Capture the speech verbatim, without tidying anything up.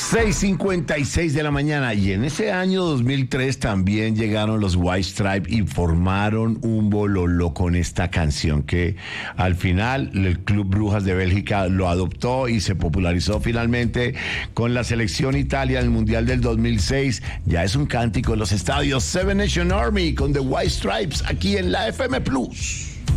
seis cincuenta y seis de la mañana, y en ese año dos mil tres también llegaron los White Stripes y formaron un bololo con esta canción que al final el Club Brujas de Bélgica lo adoptó y se popularizó finalmente con la selección Italia en el Mundial del dos mil seis. Ya es un cántico en los estadios. Seven Nation Army con The White Stripes aquí en la F M Plus.